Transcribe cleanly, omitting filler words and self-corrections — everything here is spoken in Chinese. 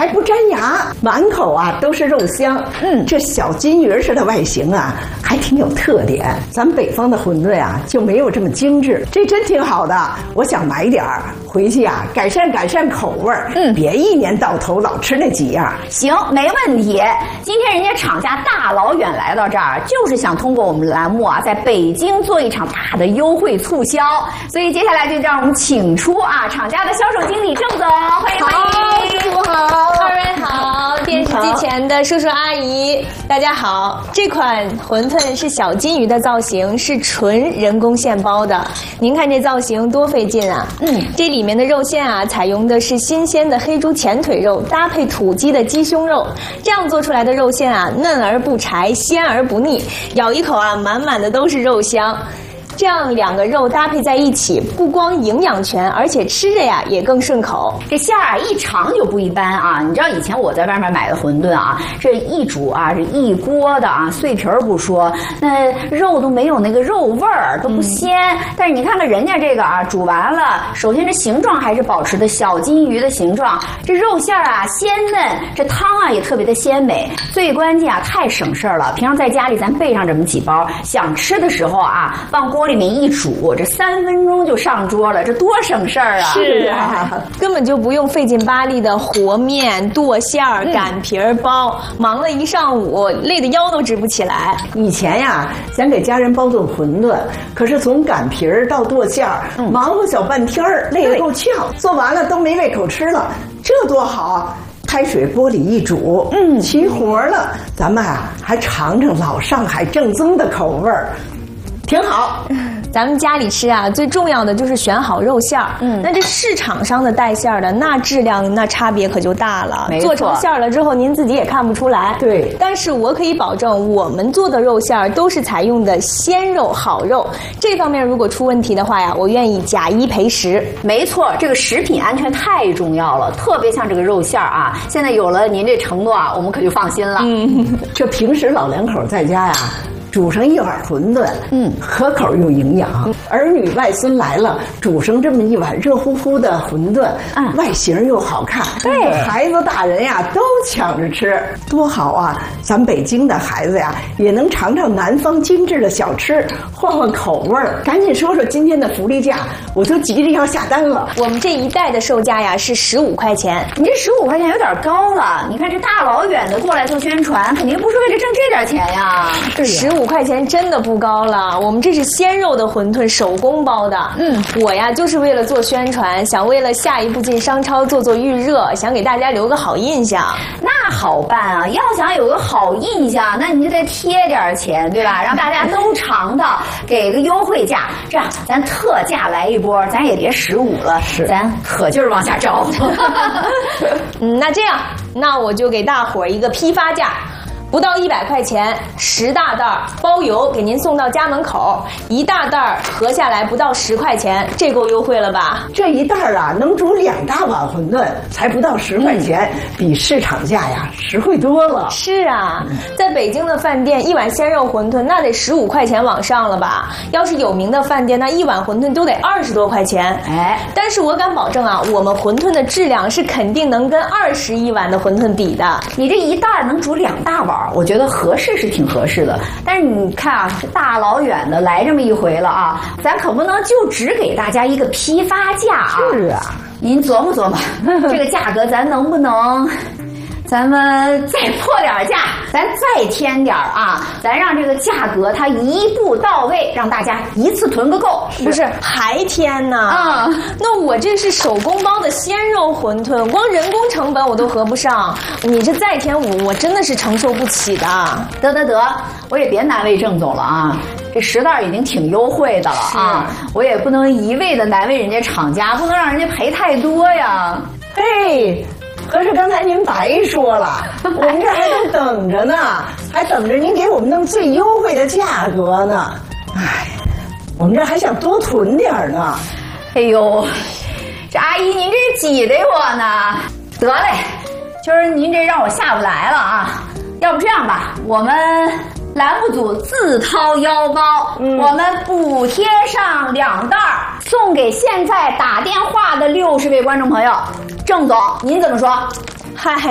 还不粘牙，满口啊都是肉香。这小金鱼似的外形啊，还挺有特点。咱们北方的馄饨啊就没有这么精致，这真挺好的。我想买点儿回去啊，改善口味儿。别一年到头老吃那几样。 行，没问题。今天人家厂家大老远来到这儿，就是想通过我们栏目啊，在北京做一场大的优惠促销。所以接下来就让我们请出啊厂家的销售经理郑总，欢迎。 师傅好，二位好，电视机前的叔叔阿姨大家好。这款馄饨是小金鱼的造型，是纯人工现包的。您看这造型多费劲啊！这里面的肉馅啊，采用的是新鲜的黑猪前腿肉，搭配土鸡的鸡胸肉，这样做出来的肉馅啊，嫩而不柴，鲜而不腻，咬一口啊，满满的都是肉香。这样两个肉搭配在一起，不光营养全，而且吃着呀也更顺口。 这馅儿啊一尝就不一般啊！你知道以前我在外面买的馄饨啊，这一煮啊，这一锅的啊，碎皮儿不说，那肉都没有那个肉味儿，都不鲜。但是你看看人家这个啊，煮完了，首先这形状还是保持的小金鱼的形状，这肉馅儿啊鲜嫩，这汤啊也特别的鲜美。最关键啊，太省事儿了。平常在家里咱备上这么几包，想吃的时候啊，放锅里面一煮，这3分钟就上桌了，这多省事儿啊！ 是啊，根本就不用费劲巴力的和面、剁馅儿、擀皮儿、包，忙了一上午，累得腰都直不起来。 以前呀，想给家人包顿馄饨，可是从擀皮儿到剁馅儿，忙活小半天儿，累得够呛，做完了都没胃口吃了，这多好啊！开水锅里一煮，齐活了。咱们啊，还尝尝老上海正宗的口味儿。挺好， 咱们家里吃啊，最重要的就是选好肉馅儿。那这市场上的带馅儿的，那质量那差别可就大了。做成馅儿了之后，您自己也看不出来。 对， 但是我可以保证，我们做的肉馅儿都是采用的鲜肉、好肉。这方面如果出问题的话呀，我愿意假1赔10。 没错，这个食品安全太重要了，特别像这个肉馅儿啊。现在有了您这承诺啊，我们可就放心了。 这平时老两口在家呀，煮上一碗馄饨，可口又营养。儿女外孙来了，煮上这么一碗热乎乎的馄饨，外形又好看，对，孩子大人呀都抢着吃，多好啊！咱北京的孩子呀，也能尝尝南方精致的小吃，换换口味儿。赶紧说说今天的福利价，我都急着要下单了。 我们这一袋的售价呀是15块钱， 你这15块钱有点高了。你看这大老远的过来做宣传，肯定不是为了挣这点钱呀。 15块钱真的不高了，我们这是鲜肉的馄饨，手工包的。我呀就是为了做宣传，想为了下一步进商超做预热，想给大家留个好印象。 那好办啊，要想有个好印象，那你就得贴点钱，对吧？让大家都尝到，给个优惠价。这样咱特价来一波，咱也别15了，咱可劲儿往下招。 那这样，那我就给大伙儿一个批发价。不到100块钱，10大袋包邮，给您送到家门口。1大袋合下来不到10块钱，这够优惠了吧？ 这一袋啊，能煮2大碗馄饨，才不到10块钱，比市场价呀实惠多了。 是啊，在北京的饭店，一碗鲜肉馄饨那得15块钱往上了吧？要是有名的饭店，那一碗馄饨都得20多块钱。但是我敢保证啊，我们馄饨的质量是肯定能跟21碗的馄饨比的。 你这一袋能煮2大碗。我觉得合适是挺合适的，但是你看啊，这大老远的来这么一回了啊，咱可不能就只给大家一个批发价啊。 是啊， 您琢磨琢磨，这个价格咱能不能？咱们再破点价，咱再添点啊！咱让这个价格它一步到位，让大家一次囤个够。 不是还添呢？那我这是手工包的鲜肉馄饨，光人工成本我都合不上。你这再添我真的是承受不起的。 得，我也别难为郑总了啊！这10袋已经挺优惠的了啊，我也不能一味的难为人家厂家，不能让人家赔太多呀。 嘿。可是刚才您白说了，我们这还都等着呢，还等着您给我们弄最优惠的价格呢。哎，我们这还想多囤点呢。 哎呦，这阿姨您这挤得我呢。得嘞，今儿您这让我下不来了啊。要不这样吧，我们栏目组自掏腰包，我们补贴上2袋，送给现在打电话的60位观众朋友。郑总，您怎么说？ 嗨。